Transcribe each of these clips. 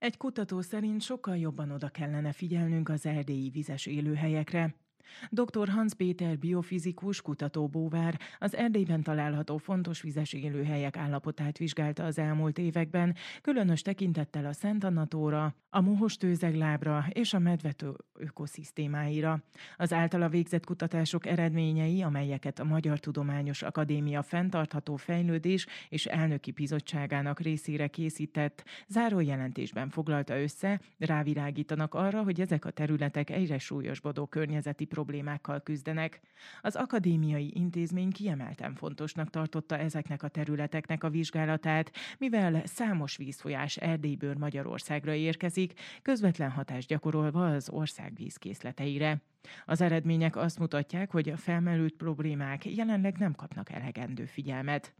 Egy kutató szerint sokkal jobban oda kellene figyelnünk az erdélyi vizes élőhelyekre. Dr. Hans Péter biofizikus kutatóbúvár az Erdélyben található fontos vizes élőhelyek állapotát vizsgálta az elmúlt években, különös tekintettel a Szent Anna-tóra, a Mohos-tőzeglábra és a Medvető ökoszisztémáira. Az általa végzett kutatások eredményei, amelyeket a Magyar Tudományos Akadémia fenntartható fejlődés és elnöki bizottságának részére készített zárójelentésben foglalta össze, rávilágítanak arra, hogy ezek a területek egyre súlyosbodó környezeti problémákkal küzdenek. Az akadémiai intézmény kiemelten fontosnak tartotta ezeknek a területeknek a vizsgálatát, mivel számos vízfolyás Erdélyből Magyarországra érkezik, közvetlen hatást gyakorolva az ország vízkészleteire. Az eredmények azt mutatják, hogy a felmerült problémák jelenleg nem kapnak elegendő figyelmet.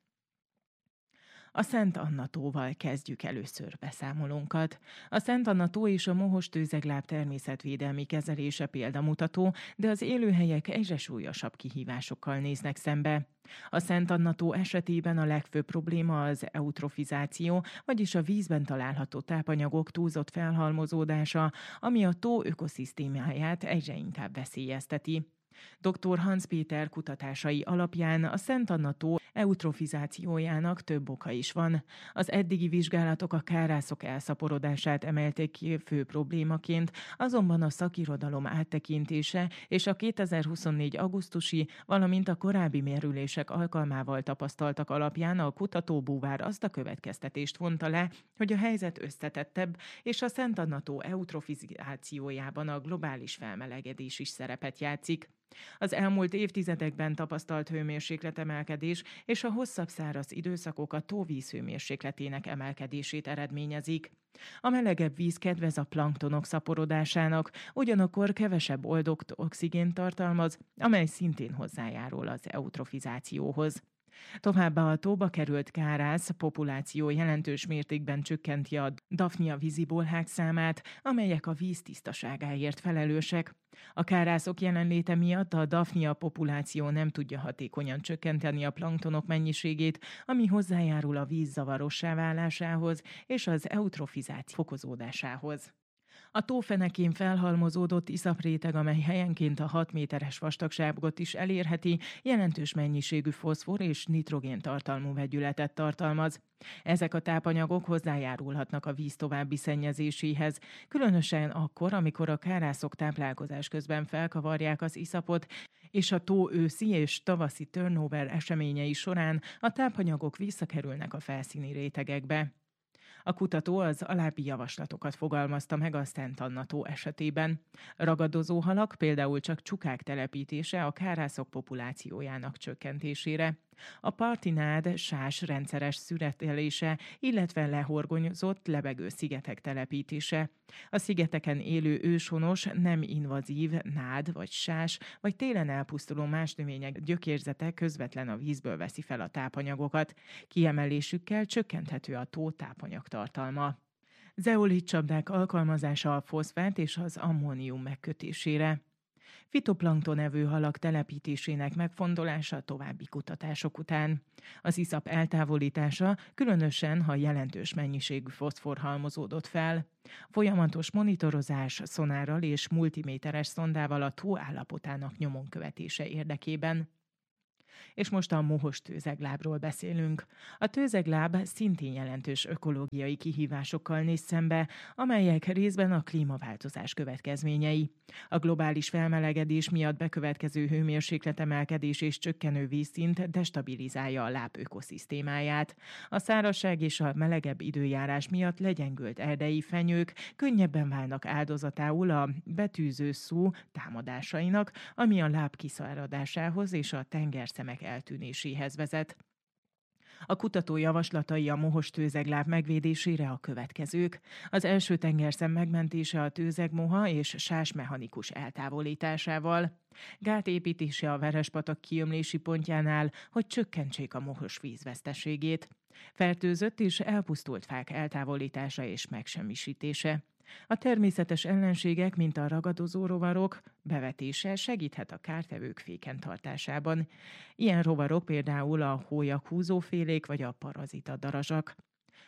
A Szent Anna-tóval kezdjük először beszámolónkat. A Szent Anna-tó és a Mohos-tőzegláb természetvédelmi kezelése példamutató, de az élőhelyek egyre súlyosabb kihívásokkal néznek szembe. A Szent Anna-tó esetében a legfőbb probléma az eutrofizáció, vagyis a vízben található tápanyagok túlzott felhalmozódása, ami a tó ökoszisztémáját egyre inkább veszélyezteti. Dr. Hans Péter kutatásai alapján a Szent Anna-tó eutrofizációjának több oka is van. Az eddigi vizsgálatok a kárászok elszaporodását emelték ki fő problémaként, azonban a szakirodalom áttekintése és a 2024. augusztusi, valamint a korábbi mérülések alkalmával tapasztaltak alapján a kutatóbúvár azt a következtetést vonta le, hogy a helyzet összetettebb, és a Szent Anna-tó eutrofizációjában a globális felmelegedés is szerepet játszik. Az elmúlt évtizedekben tapasztalt hőmérsékletemelkedés és a hosszabb száraz időszakok a tóvíz hőmérsékletének emelkedését eredményezik. A melegebb víz kedvez a planktonok szaporodásának, ugyanakkor kevesebb oldott oxigént tartalmaz, amely szintén hozzájárul az eutrofizációhoz. Továbbá a tóba került kárász populáció jelentős mértékben csökkenti a Daphnia visibolhák számát, amelyek a víz tisztaságáért felelősek. A kárászok jelenléte miatt a Daphnia populáció nem tudja hatékonyan csökkenteni a planktonok mennyiségét, ami hozzájárul a víz zavarossá válásához és az eutrofizáció fokozódásához. A tófenekén felhalmozódott iszapréteg, amely helyenként a 6 méteres vastagságot is elérheti, jelentős mennyiségű foszfor és nitrogén tartalmú vegyületet tartalmaz. Ezek a tápanyagok hozzájárulhatnak a víz további szennyezéséhez, különösen akkor, amikor a kárászok táplálkozás közben felkavarják az iszapot, és a tó őszi és tavaszi turnover eseményei során a tápanyagok visszakerülnek a felszíni rétegekbe. A kutató az alábbi javaslatokat fogalmazta meg a Szent Anna-tó esetében. Ragadozó halak, például csak csukák telepítése a kárászok populációjának csökkentésére. A partinád sás rendszeres szüretelése, illetve lehorgonyozott lebegő szigetek telepítése. A szigeteken élő őshonos, nem invazív nád vagy sás, vagy télen elpusztuló más növények gyökérzete közvetlen a vízből veszi fel a tápanyagokat. Kiemelésükkel csökkenthető a tó tápanyagtartalma. Zeolit csapdák alkalmazása a foszfát és az ammónium megkötésére. Fitoplankton evő halak telepítésének megfontolása további kutatások után. Az iszap eltávolítása, különösen, ha jelentős mennyiségű foszfor halmozódott fel. Folyamatos monitorozás szonárral és multiméteres szondával a tó állapotának nyomon követése érdekében. És most a Mohos-tőzeglábról beszélünk. A tőzegláb szintén jelentős ökológiai kihívásokkal néz szembe, amelyek részben a klímaváltozás következményei. A globális felmelegedés miatt bekövetkező hőmérsékletemelkedés és csökkenő vízszint destabilizálja a láb ökoszisztémáját. A szárazság és a melegebb időjárás miatt legyengült erdei fenyők könnyebben válnak áldozatául a betűző szú támadásainak, ami a láb kiszáradásához és a tengerszemek eltűnéséhez vezet. A kutató javaslatai a Mohos-tőzegláb megvédésére a következők. Az első tengerszem megmentése a tőzegmoha és sás mechanikus eltávolításával. Gát építése a Verespatak kiömlési pontjánál, hogy csökkentsék a mohos vízveszteségét. Fertőzött és elpusztult fák eltávolítása és megsemmisítése. A természetes ellenségek, mint a ragadozó rovarok bevetése segíthet a kártevők féken tartásában. Ilyen rovarok például a hólyakhúzófélék vagy a parazita darazsak.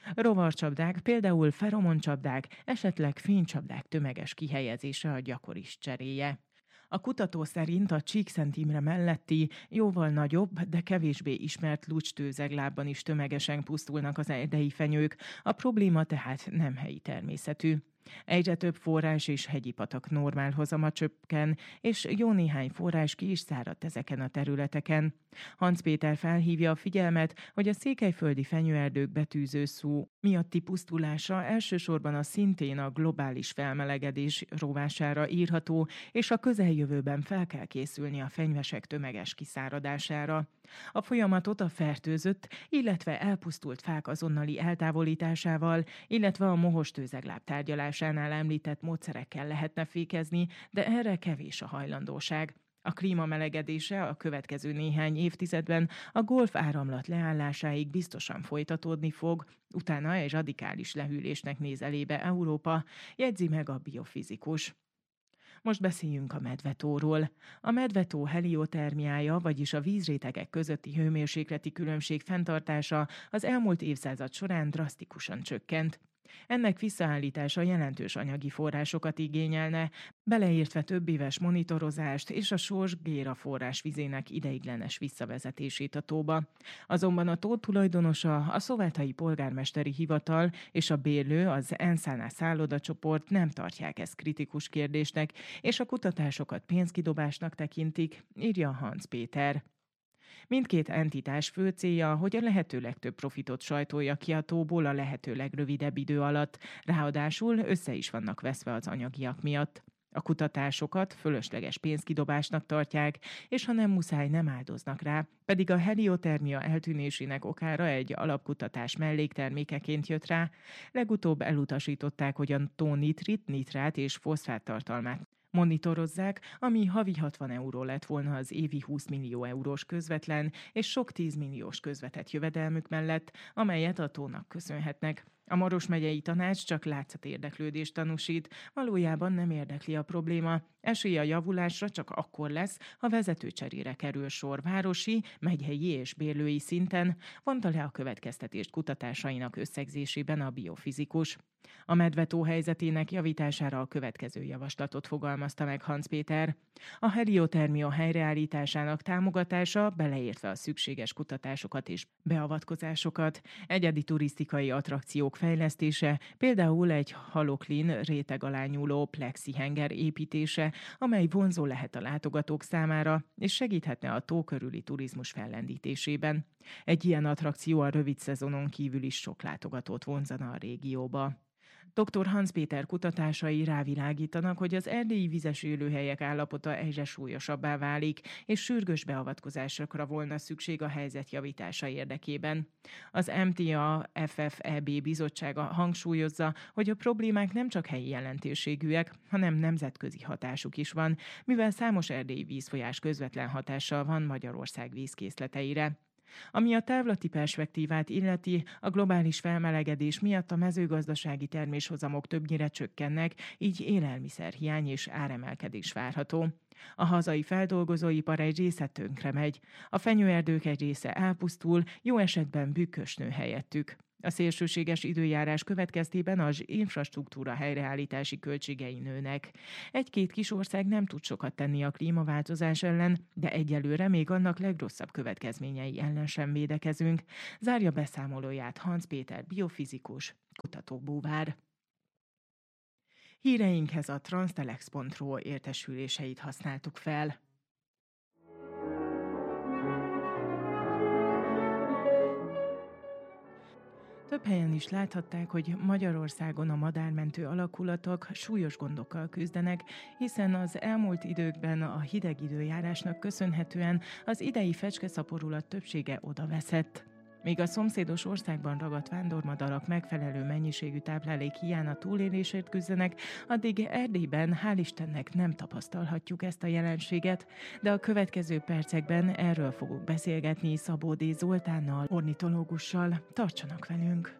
Rovarcsapdák, például feromoncsapdák, esetleg fénycsapdák tömeges kihelyezése a gyakori cseréje. A kutató szerint a Csíkszent Imre melletti, jóval nagyobb, de kevésbé ismert lucstőzeglábban is tömegesen pusztulnak az erdei fenyők, a probléma tehát nem helyi természetű. Egyre több forrás és hegyi patak normál hozama csökken, és jó néhány forrás ki is száradt ezeken a területeken. Hans Péter felhívja a figyelmet, hogy a székelyföldi fenyőerdők betűző szó miatti pusztulása elsősorban a szintén a globális felmelegedés rovására írható, és a közeljövőben fel kell készülni a fenyvesek tömeges kiszáradására. A folyamatot a fertőzött, illetve elpusztult fák azonnali eltávolításával, illetve a mohostőzegláb tárgyalásánál említett módszerekkel lehetne fékezni, de erre kevés a hajlandóság. A klíma melegedése a következő néhány évtizedben a Golf áramlat leállásáig biztosan folytatódni fog, utána egy radikális lehűlésnek néz elébe Európa, jegyzi meg a biofizikus. Most beszéljünk a medvetóról. A medvetó heliotermiája, vagyis a vízrétegek közötti hőmérsékleti különbség fenntartása az elmúlt évszázad során drasztikusan csökkent. Ennek visszaállítása jelentős anyagi forrásokat igényelne, beleértve több éves monitorozást és a Sors-Géra forrásvizének ideiglenes visszavezetését a tóba. Azonban a tó tulajdonosa, a Szovátai Polgármesteri Hivatal és a bérlő, az Enszánás szállodacsoport nem tartják ezt kritikus kérdésnek, és a kutatásokat pénzkidobásnak tekintik, írja Hans Péter. Mindkét entitás fő célja, hogy a lehető legtöbb profitot sajtolja ki a tóból a lehető legrövidebb idő alatt, ráadásul össze is vannak veszve az anyagiak miatt. A kutatásokat fölösleges pénzkidobásnak tartják, és ha nem muszáj, nem áldoznak rá, pedig a heliotermia eltűnésének okára egy alapkutatás melléktermékeként jött rá, legutóbb elutasították, hogy a tó nitrit, nitrát és foszfát tartalmát monitorozzák, ami havi 60 euró lett volna az évi 20 millió eurós közvetlen és sok 10 milliós közvetett jövedelmük mellett, amelyet a tónak köszönhetnek. A Maros megyei tanács csak látszat érdeklődést tanúsít, valójában nem érdekli a probléma. Esélye a javulásra csak akkor lesz, ha vezetőcserére kerül sor városi, megyhelyi és bérlői szinten, vonta le a következtetést kutatásainak összegzésében a biofizikus. A medvetó helyzetének javítására a következő javaslatot fogalmazta meg Hans Péter. A heliotermia helyreállításának támogatása, beleértve a szükséges kutatásokat és beavatkozásokat, egyedi turisztikai attrakciók fejlesztése, például egy haloklin réteg alá nyúló plexihenger építése, amely vonzó lehet a látogatók számára, és segíthetne a tó körüli turizmus fellendítésében. Egy ilyen attrakció a rövid szezonon kívül is sok látogatót vonzana a régióba. Dr. Hans Péter kutatásai rávilágítanak, hogy az erdélyi vizes élőhelyek állapota egyre súlyosabbá válik, és sürgős beavatkozásokra volna szükség a helyzet javítása érdekében. Az MTA FFEB bizottsága hangsúlyozza, hogy a problémák nem csak helyi jelentőségűek, hanem nemzetközi hatásuk is van, mivel számos erdélyi vízfolyás közvetlen hatással van Magyarország vízkészleteire. Ami a távlati perspektívát illeti, a globális felmelegedés miatt a mezőgazdasági terméshozamok többnyire csökkennek, így élelmiszerhiány és áremelkedés várható. A hazai feldolgozóipar egy része tönkre megy, a fenyőerdők egy része elpusztul, jó esetben bükkös nő helyettük. A szélsőséges időjárás következtében az infrastruktúra helyreállítási költségei nőnek. Egy-két kis ország nem tud sokat tenni a klímaváltozás ellen, de egyelőre még annak legrosszabb következményei ellen sem védekezünk, zárja beszámolóját Hans Péter biofizikus, kutatóbúvár. Híreinkhez a transtelex.ro értesüléseit használtuk fel. Több helyen is láthatták, hogy Magyarországon a madármentő alakulatok súlyos gondokkal küzdenek, hiszen az elmúlt időkben a hideg időjárásnak köszönhetően az idei fecskeszaporulat többsége odaveszett. Míg a szomszédos országban ragadt vándormadarak megfelelő mennyiségű táplálék hiánya túlélésért küzdenek, addig Erdélyben hál' Istennek nem tapasztalhatjuk ezt a jelenséget, de a következő percekben erről fogok beszélgetni Szabó D. Zoltánnal, ornitológussal. Tartsanak velünk!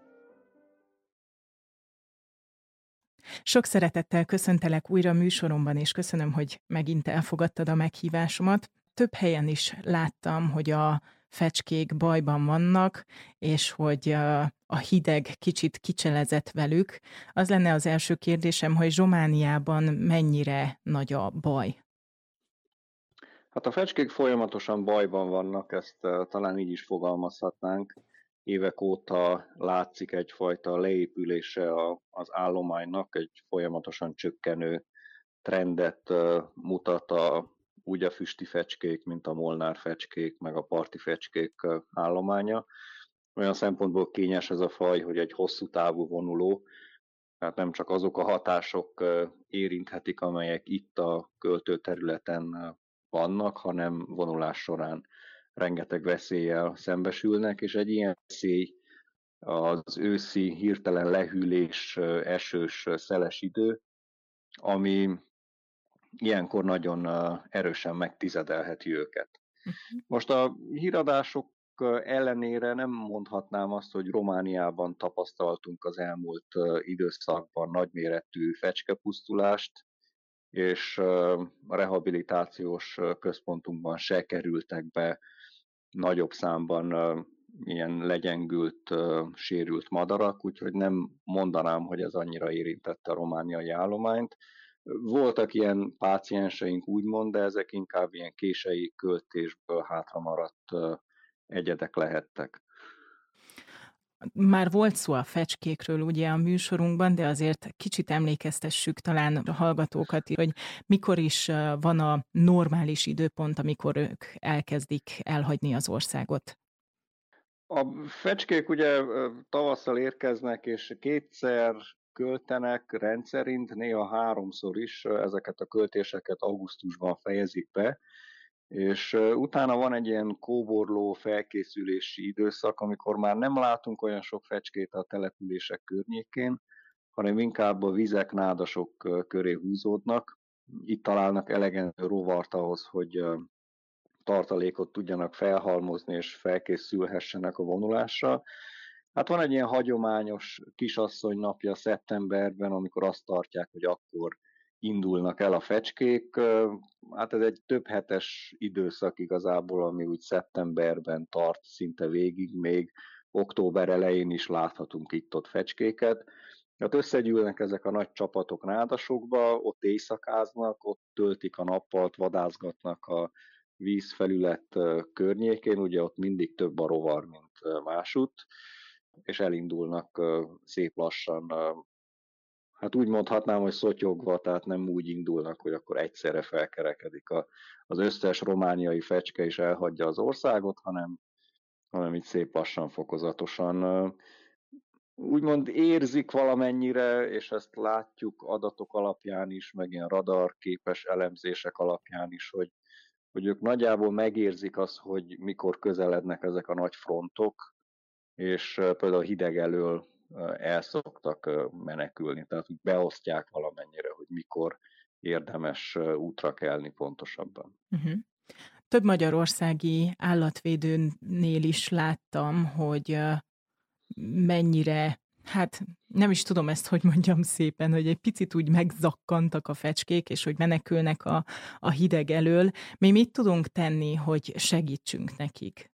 Sok szeretettel köszöntelek újra műsoromban, és köszönöm, hogy megint elfogadtad a meghívásomat. Több helyen is láttam, hogy a fecskék bajban vannak, és hogy a hideg kicsit kicselezett velük. Az lenne az első kérdésem, hogy Romániában mennyire nagy a baj? Hát a fecskék folyamatosan bajban vannak, ezt talán így is fogalmazhatnánk. Évek óta látszik egyfajta leépülése az állománynak, egy folyamatosan csökkenő trendet mutat úgy a füsti fecskék, mint a molnár fecskék, meg a parti fecskék állománya. Olyan szempontból kényes ez a faj, hogy egy hosszú távú vonuló, tehát nem csak azok a hatások érinthetik, amelyek itt a költőterületen vannak, hanem vonulás során rengeteg veszéllyel szembesülnek, és egy ilyen veszély az őszi hirtelen lehűlés, esős, szeles idő, ami ilyenkor nagyon erősen megtizedelheti őket. Most a híradások ellenére nem mondhatnám azt, hogy Romániában tapasztaltunk az elmúlt időszakban nagyméretű fecskepusztulást, és a rehabilitációs központunkban se kerültek be nagyobb számban ilyen legyengült, sérült madarak, úgyhogy nem mondanám, hogy ez annyira érintette a romániai állományt. Voltak ilyen pácienseink úgymond, de ezek inkább ilyen kései költésből hátramaradt egyedek lehettek. Már volt szó a fecskékről ugye a műsorunkban, de azért kicsit emlékeztessük talán a hallgatókat, hogy mikor is van a normális időpont, amikor ők elkezdik elhagyni az országot. A fecskék ugye tavasszal érkeznek, és kétszer költenek rendszerint, néha háromszor is, ezeket a költéseket augusztusban fejezik be, és utána van egy ilyen kóborló felkészülési időszak, amikor már nem látunk olyan sok fecskét a települések környékén, hanem inkább a vizek, nádasok köré húzódnak. Itt találnak elegendő rovart ahhoz, hogy tartalékot tudjanak felhalmozni és felkészülhessenek a vonulásra. Hát van egy ilyen hagyományos kisasszony napja szeptemberben, amikor azt tartják, hogy akkor indulnak el a fecskék. Hát ez egy több hetes időszak igazából, ami úgy szeptemberben tart szinte végig, még október elején is láthatunk itt-ott fecskéket. Hát összegyűlnek ezek a nagy csapatok nádasokba, ott éjszakáznak, ott töltik a nappalt, vadászgatnak a vízfelület környékén, ugye ott mindig több a rovar, mint másutt, és elindulnak szép lassan, hát úgy mondhatnám, hogy szotyogva, tehát nem úgy indulnak, hogy akkor egyszerre felkerekedik az összes romániai fecske és elhagyja az országot, hanem így szép lassan, fokozatosan. Úgymond érzik valamennyire, és ezt látjuk adatok alapján is, meg ilyen radarképes elemzések alapján is, hogy ők nagyjából megérzik azt, hogy mikor közelednek ezek a nagy frontok, és például hideg elől el szoktak menekülni, tehát úgy beosztják valamennyire, hogy mikor érdemes útra kelni pontosabban. Uh-huh. Több magyarországi állatvédőnél is láttam, hogy mennyire, hát nem is tudom ezt, hogy mondjam szépen, hogy egy picit úgy megzakkantak a fecskék, és hogy menekülnek a hideg elől. Mi mit tudunk tenni, hogy segítsünk nekik?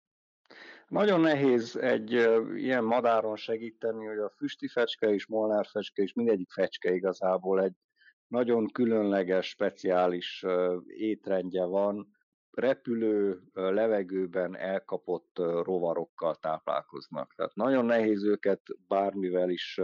Nagyon nehéz egy ilyen madáron segíteni, hogy a füsti fecske és molnár fecske és mindegyik fecske igazából egy nagyon különleges, speciális étrendje van. Repülő, levegőben elkapott rovarokkal táplálkoznak. Tehát nagyon nehéz őket bármivel is